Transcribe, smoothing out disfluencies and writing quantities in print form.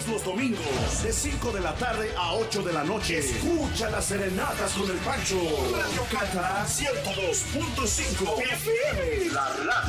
Todos los domingos, de 5 de la tarde a 8 de la noche. Escucha las serenatas con el Pancho. Radio Cata 102.5 FM. La radio.